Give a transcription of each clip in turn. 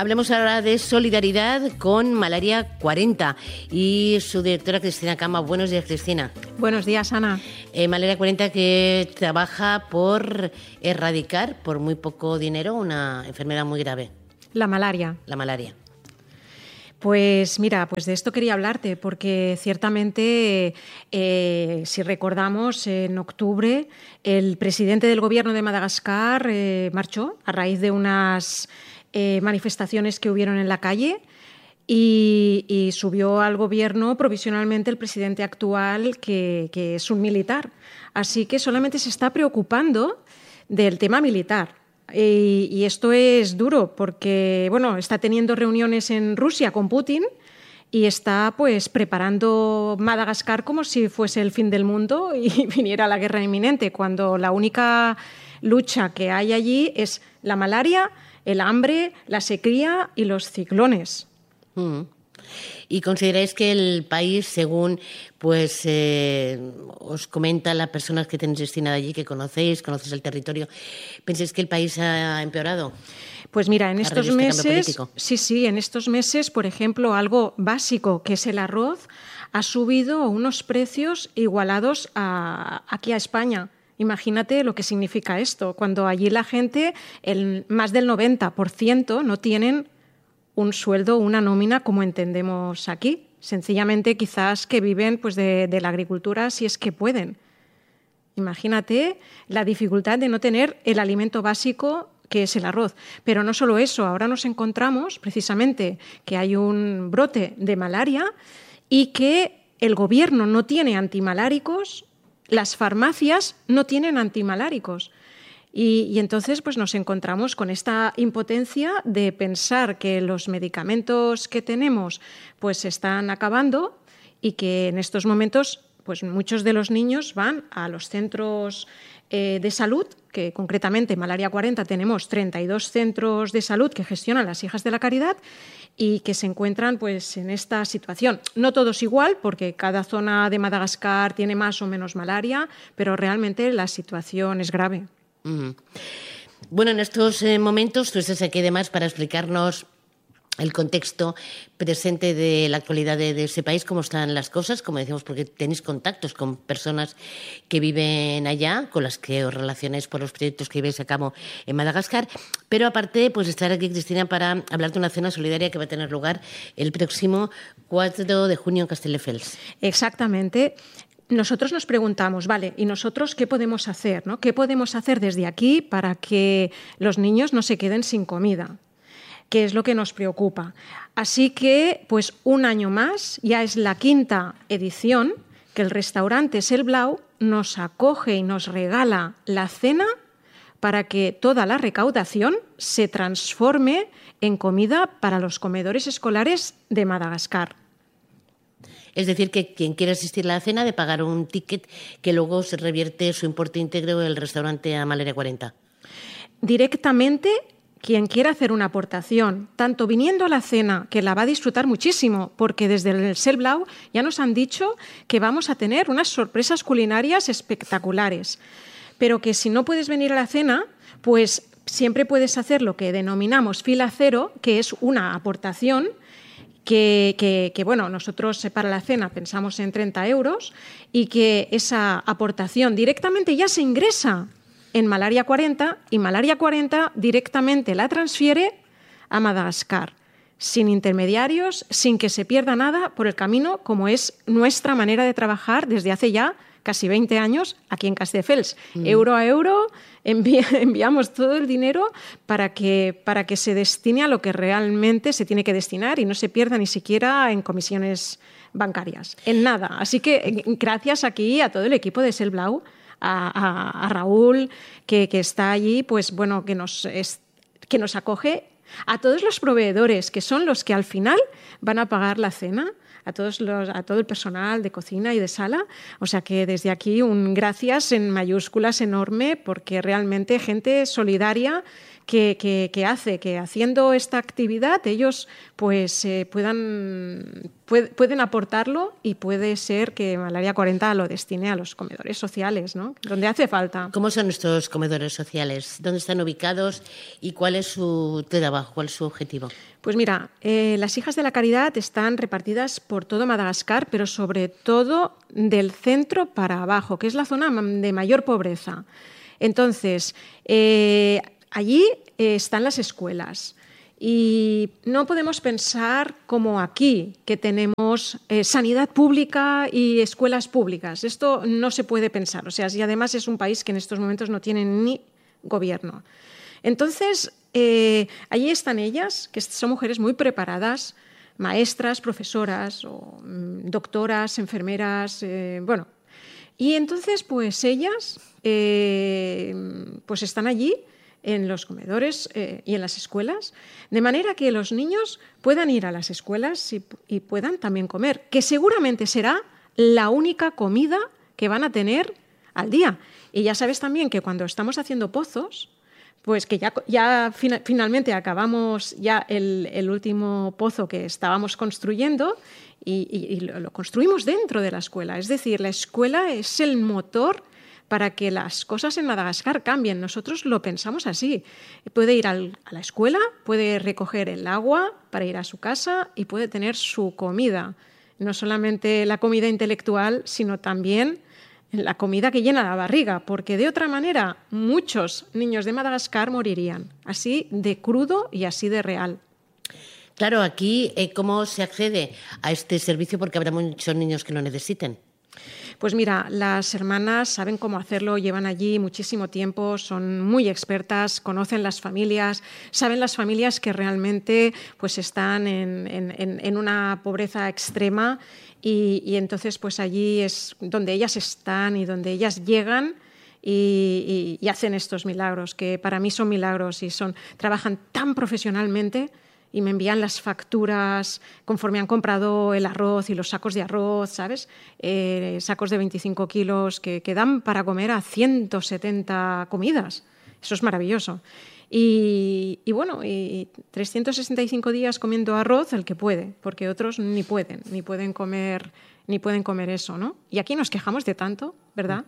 Hablemos ahora de solidaridad con Malaria 40 y su directora Cristina Cama. Buenos días, Cristina. Buenos días, Ana. Malaria 40 que trabaja por erradicar por muy poco dinero una enfermedad muy grave. La malaria. La malaria. Pues mira, pues de esto quería hablarte porque ciertamente, si recordamos, en octubre el presidente del gobierno de Madagascar marchó a raíz de unas manifestaciones que hubieron en la calle y subió al gobierno provisionalmente el presidente actual que es un militar. Así que solamente se está preocupando del tema militar. Y esto es duro porque, bueno, está teniendo reuniones en Rusia con Putin y está pues preparando Madagascar como si fuese el fin del mundo y viniera la guerra inminente, cuando la única lucha que hay allí es la malaria, el hambre, la sequía y los ciclones. ¿Y consideráis que el país, según pues os comentan las personas que tenéis destinado allí, que conoces el territorio, pensáis que el país ha empeorado? Pues mira, en estos meses, en estos meses, por ejemplo, algo básico que es el arroz, ha subido a unos precios igualados aquí a España. Imagínate lo que significa esto, cuando allí la gente, más del 90% no tienen un sueldo, una nómina como entendemos aquí. Sencillamente quizás que viven pues, de la agricultura si es que pueden. Imagínate la dificultad de no tener el alimento básico que es el arroz. Pero no solo eso, ahora nos encontramos precisamente que hay un brote de malaria y que el gobierno no tiene antimaláricos, las farmacias no tienen antimaláricos. Y entonces pues nos encontramos con esta impotencia de pensar que los medicamentos que tenemos pues se están acabando y que en estos momentos pues muchos de los niños van a los centros de salud, que concretamente en Malaria 40 tenemos 32 centros de salud que gestionan las Hijas de la Caridad y que se encuentran pues en esta situación. No todos igual, porque cada zona de Madagascar tiene más o menos malaria, pero realmente la situación es grave. Bueno, en estos momentos tú estás aquí además para explicarnos el contexto presente de la actualidad de ese país, cómo están las cosas, como decimos, porque tenéis contactos con personas que viven allá, con las que os relacionáis por los proyectos que lleváis a cabo en Madagascar, pero aparte pues estar aquí, Cristina, para hablar de una cena solidaria que va a tener lugar el próximo 4 de junio en Castelldefels. Exactamente. Nosotros nos preguntamos, vale, ¿y nosotros qué podemos hacer, ¿no? ¿Qué podemos hacer desde aquí para que los niños no se queden sin comida? ¿Qué es lo que nos preocupa? Así que, pues un año más, ya es la 5ª edición, que el restaurante Cel Blau nos acoge y nos regala la cena para que toda la recaudación se transforme en comida para los comedores escolares de Madagascar. Es decir, que quien quiera asistir a la cena de pagar un ticket que luego se revierte su importe íntegro del restaurante a Malaria 40. Directamente, quien quiera hacer una aportación, tanto viniendo a la cena, que la va a disfrutar muchísimo, porque desde el Cel Blau ya nos han dicho que vamos a tener unas sorpresas culinarias espectaculares, pero que si no puedes venir a la cena, pues siempre puedes hacer lo que denominamos fila cero, que es una aportación que bueno, nosotros para la cena pensamos en 30 euros y que esa aportación directamente ya se ingresa en Malaria 40 y Malaria 40 directamente la transfiere a Madagascar, sin intermediarios, sin que se pierda nada por el camino, como es nuestra manera de trabajar desde hace ya casi 20 años aquí en Castelldefels. Euro a euro enviamos todo el dinero para que se destine a lo que realmente se tiene que destinar y no se pierda ni siquiera en comisiones bancarias, en nada. Así que gracias aquí a todo el equipo de Cel Blau, a Raúl, que está allí, pues bueno, que nos acoge, a todos los proveedores, que son los que al final van a pagar la cena, a todo el personal de cocina y de sala. O sea que desde aquí un gracias en mayúsculas enorme, porque realmente gente solidaria que hace que haciendo esta actividad ellos pues pueden aportarlo, y puede ser que Malaria 40 lo destine a los comedores sociales, ¿no? Donde hace falta. ¿Cómo son estos comedores sociales? ¿Dónde están ubicados y cuál es su trabajo, cuál es su objetivo? Pues mira, las Hijas de la Caridad están repartidas por todo Madagascar, pero sobre todo del centro para abajo, que es la zona de mayor pobreza. Entonces, allí están las escuelas. Y no podemos pensar como aquí, que tenemos sanidad pública y escuelas públicas. Esto no se puede pensar. O sea, y además es un país que en estos momentos no tiene ni gobierno. Entonces, allí están ellas, que son mujeres muy preparadas, maestras, profesoras, o doctoras, enfermeras, bueno. Y entonces, pues ellas pues están allí en los comedores y en las escuelas, de manera que los niños puedan ir a las escuelas y puedan también comer, que seguramente será la única comida que van a tener al día. Y ya sabes también que cuando estamos haciendo pozos, pues que ya finalmente acabamos ya el último pozo que estábamos construyendo, y lo construimos dentro de la escuela. Es decir, la escuela es el motor para que las cosas en Madagascar cambien. Nosotros lo pensamos así. Puede ir a la escuela, puede recoger el agua para ir a su casa y puede tener su comida. No solamente la comida intelectual, sino también la comida que llena la barriga, porque de otra manera muchos niños de Madagascar morirían, así de crudo y así de real. Claro, aquí, ¿cómo se accede a este servicio? Porque habrá muchos niños que lo necesiten. Pues mira, las hermanas saben cómo hacerlo, llevan allí muchísimo tiempo, son muy expertas, conocen las familias, saben las familias que realmente pues están en una pobreza extrema, y entonces pues allí es donde ellas están y donde ellas llegan y hacen estos milagros, que para mí son milagros, y trabajan tan profesionalmente. Y me envían las facturas conforme han comprado el arroz y los sacos de arroz, ¿sabes? Sacos de 25 kilos que dan para comer a 170 comidas. Eso es maravilloso. Y bueno, y 365 días comiendo arroz el que puede, porque otros ni pueden comer eso, ¿no? Y aquí nos quejamos de tanto, ¿verdad?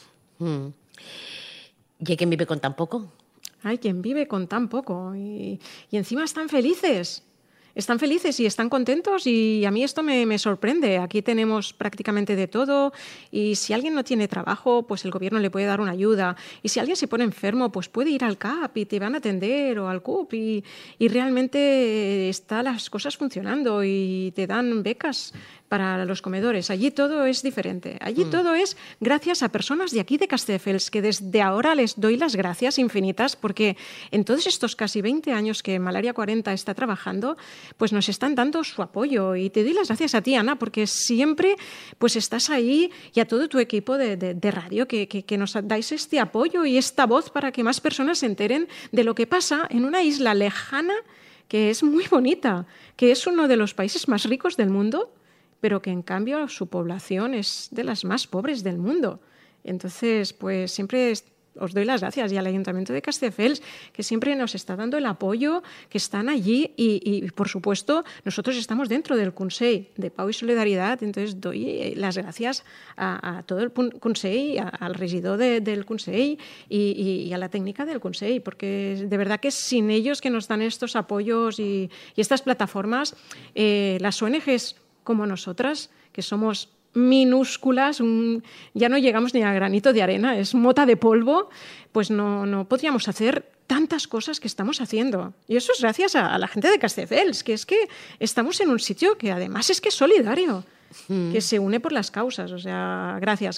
¿Y hay quien vive con tan poco? Hay quien vive con tan poco y encima están felices y están contentos, y a mí esto me sorprende. Aquí tenemos prácticamente de todo, y si alguien no tiene trabajo, pues el gobierno le puede dar una ayuda, y si alguien se pone enfermo, pues puede ir al CAP y te van a atender, o al CUP, y realmente están las cosas funcionando y te dan becas para los comedores. Allí todo es diferente. Allí todo es gracias a personas de aquí de Castelldefels, que desde ahora les doy las gracias infinitas, porque en todos estos casi 20 años que Malaria 40 está trabajando, pues nos están dando su apoyo. Y te doy las gracias a ti, Ana, porque siempre pues estás ahí, y a todo tu equipo de radio que nos dais este apoyo y esta voz para que más personas se enteren de lo que pasa en una isla lejana que es muy bonita, que es uno de los países más ricos del mundo, pero que en cambio su población es de las más pobres del mundo. Entonces, pues siempre os doy las gracias, y al Ayuntamiento de Castelldefels, que siempre nos está dando el apoyo, que están allí, y por supuesto nosotros estamos dentro del Consell de Pau y Solidaridad. Entonces doy las gracias a todo el Consell, al regidor del Consell y a la técnica del Consell, porque de verdad que sin ellos, que nos dan estos apoyos y estas plataformas, las ONGs como nosotras, que somos minúsculas, ya no llegamos ni a granito de arena, es mota de polvo, pues no podríamos hacer tantas cosas que estamos haciendo. Y eso es gracias a la gente de Castelldefels, que es que estamos en un sitio que además es que es solidario, que se une por las causas. O sea, gracias.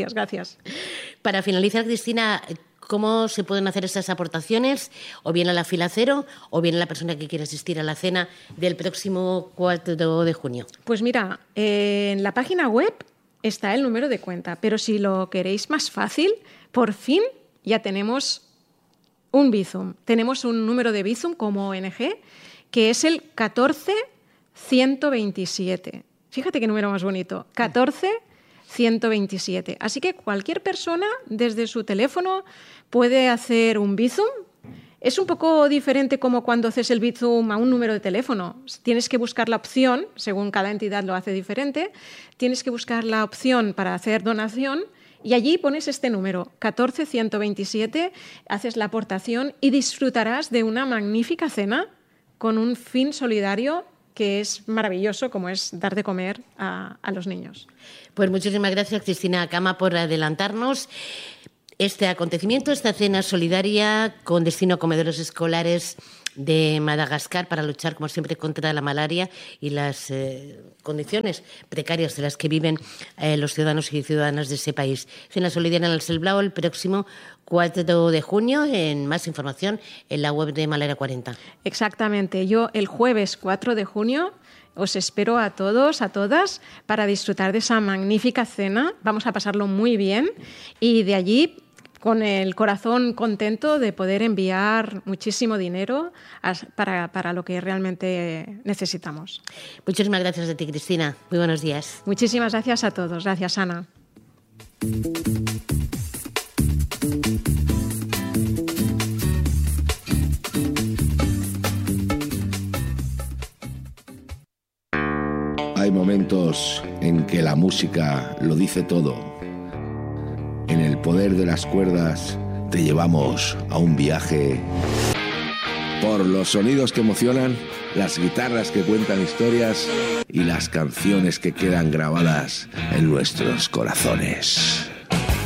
Para finalizar, Cristina, ¿cómo se pueden hacer esas aportaciones? O bien a la fila cero, o bien a la persona que quiera asistir a la cena del próximo 4 de junio. Pues mira, en la página web está el número de cuenta, pero si lo queréis más fácil, por fin ya tenemos un Bizum. Tenemos un número de Bizum como ONG, que es el 14127. Fíjate qué número más bonito. 14-127. Así que cualquier persona desde su teléfono puede hacer un Bizum. Es un poco diferente como cuando haces el Bizum a un número de teléfono. Tienes que buscar la opción, según cada entidad lo hace diferente, tienes que buscar la opción para hacer donación y allí pones este número, 14-127, haces la aportación y disfrutarás de una magnífica cena con un fin solidario que es maravilloso, como es dar de comer a los niños. Pues muchísimas gracias, Cristina Cama, por adelantarnos este acontecimiento, esta cena solidaria con destino a comedores escolares de Madagascar para luchar, como siempre, contra la malaria y las condiciones precarias de las que viven los ciudadanos y ciudadanas de ese país. Cena solidaria en el Selblao el próximo 4 de junio. En más información en la web de Malaria 40. Exactamente. Yo el jueves 4 de junio os espero a todos, a todas, para disfrutar de esa magnífica cena. Vamos a pasarlo muy bien y de allí con el corazón contento de poder enviar muchísimo dinero para lo que realmente necesitamos. Muchísimas gracias a ti, Cristina. Muy buenos días. Muchísimas gracias a todos. Gracias, Ana. Hay momentos en que la música lo dice todo. En el poder de las cuerdas te llevamos a un viaje por los sonidos que emocionan, las guitarras que cuentan historias y las canciones que quedan grabadas en nuestros corazones.